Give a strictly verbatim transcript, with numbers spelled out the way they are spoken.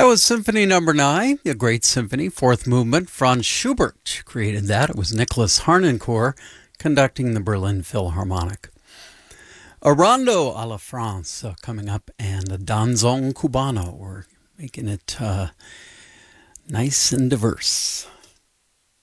was Symphony Number Nine, a great symphony, fourth movement. Franz Schubert created that. It was Nicholas Harnoncourt conducting the Berlin Philharmonic. A Rondo a la France uh, coming up, and a Danzón Cubano. We're making it uh, nice and diverse.